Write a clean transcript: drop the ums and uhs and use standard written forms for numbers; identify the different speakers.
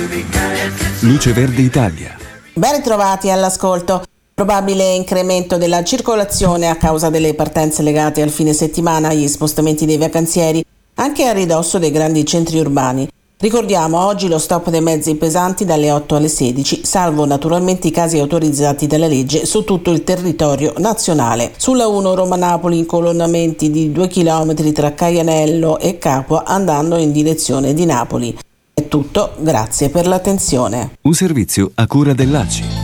Speaker 1: Luce Verde Italia.
Speaker 2: Ben ritrovati all'ascolto. Probabile incremento della circolazione a causa delle partenze legate al fine settimana e agli spostamenti dei vacanzieri, anche a ridosso dei grandi centri urbani. Ricordiamo oggi lo stop dei mezzi pesanti dalle 8 alle 16, salvo naturalmente i casi autorizzati dalla legge su tutto il territorio nazionale. Sulla 1 Roma-Napoli incolonnamenti di 2 km tra Caianello e Capua andando in direzione di Napoli. È tutto, grazie per l'attenzione.
Speaker 1: Un servizio a cura dell'ACI.